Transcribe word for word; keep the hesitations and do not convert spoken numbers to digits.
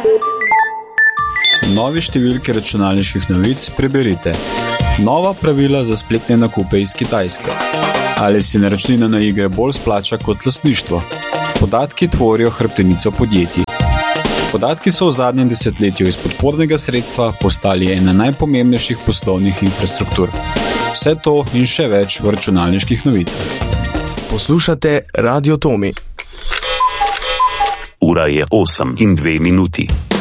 Novi številki računalniških novic preberite. Nova pravila za spletne nakupe iz Kitajske. Ali si naročnina na igre bolj splača kot lastništvo? Podatki tvorijo hrbtenico podjetij. Podatki so v zadnjem desetletju iz podpornega sredstva postali ena najpomembnejših poslovnih infrastruktur. Vse to in še več v računalniških novicah. Poslušate Radio Tomi. Ura je osem in dve minuti.